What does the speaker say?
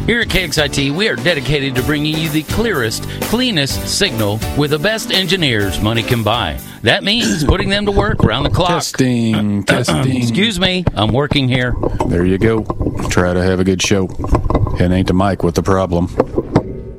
Here at KXIT, we are dedicated to bringing you the clearest, cleanest signal with the best engineers money can buy. That means putting them to work around the clock. Testing. Excuse me, I'm working here. There you go. Try to have a good show. It ain't the mic with the problem.